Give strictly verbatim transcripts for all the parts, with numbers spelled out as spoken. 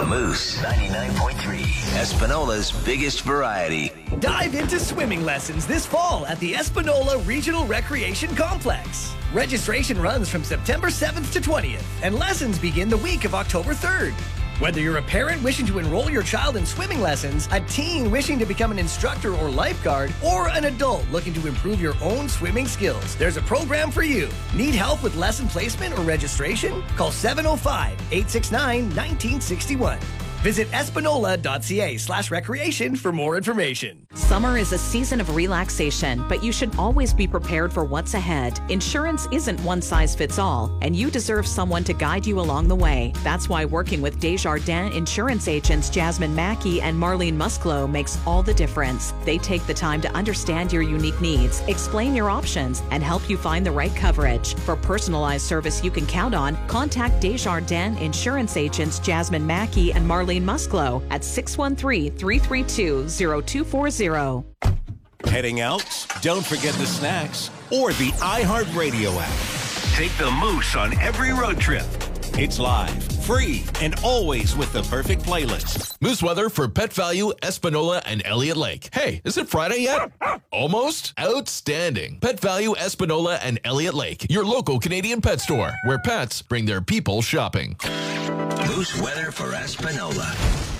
Moose ninety-nine point three, Espinola's biggest variety. Dive into swimming lessons this fall at the Espinola Regional Recreation Complex. Registration runs from September seventh to twentieth, and lessons begin the week of October third. Whether you're a parent wishing to enroll your child in swimming lessons, a teen wishing to become an instructor or lifeguard, or an adult looking to improve your own swimming skills, there's a program for you. Need help with lesson placement or registration? Call seven oh five, eight six nine, one nine six one. Visit espanola.ca slash recreation for more information. Summer is a season of relaxation, but you should always be prepared for what's ahead. Insurance isn't one size fits all, and you deserve someone to guide you along the way. That's why working with Desjardins insurance agents Jasmine Mackey and Marlene Musclo makes all the difference. They take the time to understand your unique needs, explain your options, and help you find the right coverage. For personalized service you can count on, contact Desjardins insurance agents Jasmine Mackey and Marlene Musclo at six one three, three three two, zero two four zero. Heading out? Don't forget the snacks or the iHeartRadio app. Take the Moose on every road trip. It's live, free, and always with the perfect playlist. Moose weather for Pet Value, Espanola, and Elliott Lake. Hey, is it Friday yet? Almost? Outstanding. Pet Value, Espanola, and Elliott Lake, your local Canadian pet store, where pets bring their people shopping. Moose weather for Espanola.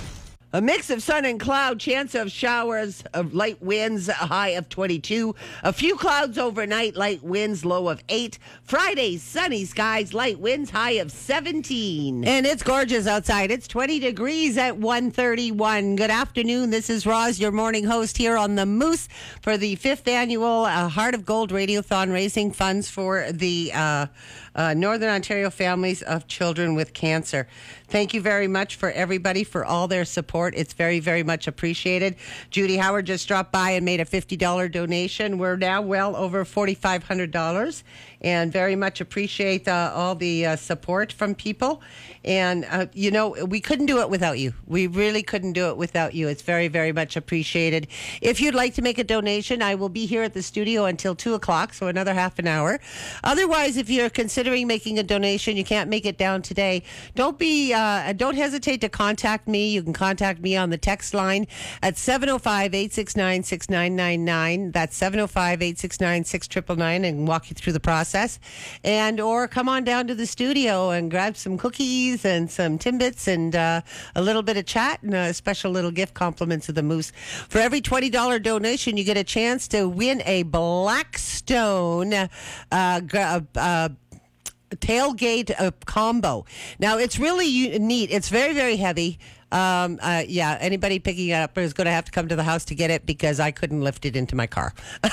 A mix of sun and cloud, chance of showers, of light winds, a high of twenty-two. A few clouds overnight, light winds, low of eight. Friday, sunny skies, light winds, high of seventeen. And it's gorgeous outside. It's twenty degrees at one thirty-one. Good afternoon. This is Roz, your morning host here on the Moose for the fifth annual uh, Heart of Gold Radiothon, raising funds for the uh, uh, Northern Ontario families of children with cancer. Thank you very much for everybody for all their support. It's very, very much appreciated. Judy Howard just dropped by and made a fifty dollars donation. We're now well over four thousand five hundred dollars, and very much appreciate uh, all the uh, support from people. And, uh, you know, we couldn't do it without you. We really couldn't do it without you. It's very, very much appreciated. If you'd like to make a donation, I will be here at the studio until two o'clock, so another half an hour. Otherwise, if you're considering making a donation, you can't make it down today, don't be, uh, don't hesitate to contact me. You can contact me on the text line at seven oh five, eight six nine, six nine nine nine. That's seven oh five, eight six nine, six nine nine nine, and walk you through the process. And or come on down to the studio and grab some cookies and some Timbits and uh, a little bit of chat and a special little gift compliments of the Moose. For every twenty dollars donation, you get a chance to win a Blackstone uh, g- uh, tailgate uh, combo. Now, it's really u- neat. It's very, very heavy. Um, uh, yeah, anybody picking it up is going to have to come to the house to get it because I couldn't lift it into my car.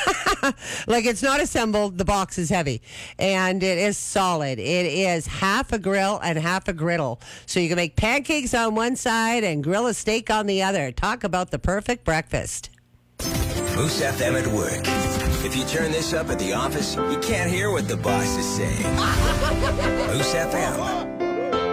Like, it's not assembled. The box is heavy and it is solid. It is half a grill and half a griddle. So you can make pancakes on one side and grill a steak on the other. Talk about the perfect breakfast. Moose F M at work. If you turn this up at the office, you can't hear what the boss is saying. Moose F M.